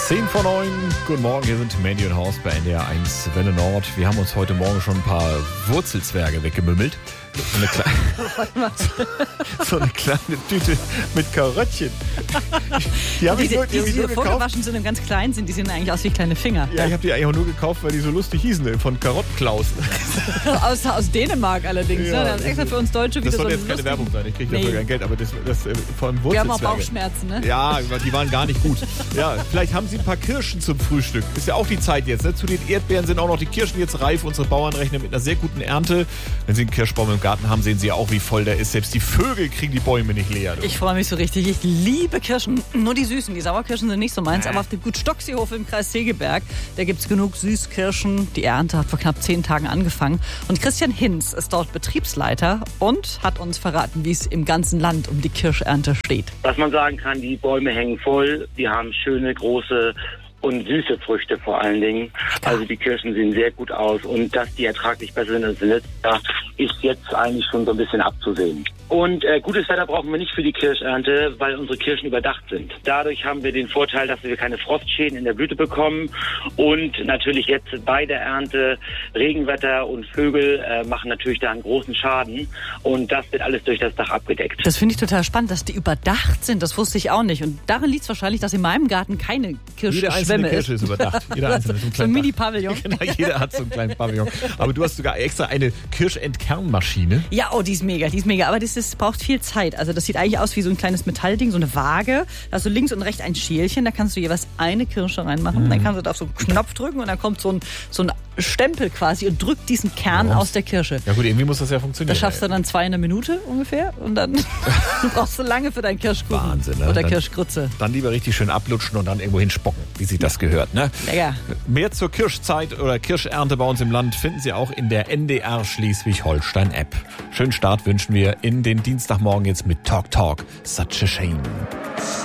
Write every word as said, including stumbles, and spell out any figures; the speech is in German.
zehn vor neun. Guten Morgen, hier sind Mandy und Horst bei N D R eins Welle Nord. Wir haben uns heute Morgen schon ein paar Wurzelzwerge weggemümmelt. So eine, kleine, so eine kleine Tüte mit Karottchen. Die habe ich die, nur, die, die die, nur die gekauft. vorgewaschen sind und ganz klein sind, die sehen eigentlich aus wie kleine Finger. Ja, ich habe die eigentlich auch nur gekauft, weil die so lustig hießen, von Karottenklaus. aus, aus Dänemark allerdings. Ja, ne? Das ist extra für uns Deutsche wieder das soll so jetzt keine lustig. Werbung sein, ich kriege dafür Nee. kein Geld, aber das, das äh, vor allem Wir haben auch Wurzelzwerge. Bauchschmerzen, ne? Ja, die waren gar nicht gut. Ja, vielleicht haben Sie ein paar Kirschen zum Frühstück. Ist ja auch die Zeit jetzt. Ne? Zu den Erdbeeren sind auch noch die Kirschen jetzt reif. Unsere Bauern rechnen mit einer sehr guten Ernte. Wenn Sie einen Kirschbaum im Garten haben, sehen Sie ja auch, wie voll der ist. Selbst die Vögel kriegen die Bäume nicht leer. Du. Ich freue mich so richtig. Ich liebe Kirschen. Nur die süßen. Die Sauerkirschen sind nicht so meins. Äh. Aber auf dem Gut Stockseehof im Kreis Segeberg, da gibt es genug Süßkirschen. Die Ernte hat vor knapp zehn Tagen angefangen. Und Christian Hinz ist dort Betriebsleiter und hat uns verraten, wie es im ganzen Land um die Kirschernte steht. Was man sagen kann, die Bäume hängen voll. Die haben schöne, große und süße Früchte vor allen Dingen. Also die Kirschen sehen sehr gut aus. Und dass die ertraglich besser sind als letztes Jahr, ist jetzt eigentlich schon so ein bisschen abzusehen. Und äh, gutes Wetter brauchen wir nicht für die Kirschernte, weil unsere Kirschen überdacht sind. Dadurch haben wir den Vorteil, dass wir keine Frostschäden in der Blüte bekommen. Und natürlich jetzt bei der Ernte Regenwetter und Vögel äh, machen natürlich da einen großen Schaden. Und das wird alles durch das Dach abgedeckt. Das finde ich total spannend, dass die überdacht sind. Das wusste ich auch nicht. Und darin liegt es wahrscheinlich, dass in meinem Garten keine Kirschschwemme ist. Kirsche ist überdacht. Jeder einzelne. So ein, so ein Mini-Pavillon. Genau, jeder hat so einen kleinen Pavillon. Aber du hast sogar extra eine Kirschentkernmaschine. Ja, oh, die ist mega, die ist mega. Aber das ist, braucht viel Zeit. Also das sieht eigentlich aus wie so ein kleines Metallding, so eine Waage. Da hast du links und rechts ein Schälchen, da kannst du jeweils eine Kirsche reinmachen. Mhm. Dann kannst du da auf so einen Knopf drücken und dann kommt so ein, so ein Stempel quasi und drückt diesen Kern oh. aus der Kirsche. Ja gut, irgendwie muss das ja funktionieren. Das schaffst du dann zwei in einer Minute ungefähr und dann brauchst du lange für deinen Kirschkuchen. Wahnsinn, ne? Oder dann, Kirschgrütze. Dann lieber richtig schön ablutschen und dann irgendwo hinspocken, wie sich das gehört. Ne? Lecker. Mehr zur Kirschzeit oder Kirschernte bei uns im Land finden Sie auch in der N D R Schleswig-Holstein-App. Schönen Start wünschen wir in den Dienstagmorgen jetzt mit Talk Talk. Such a shame.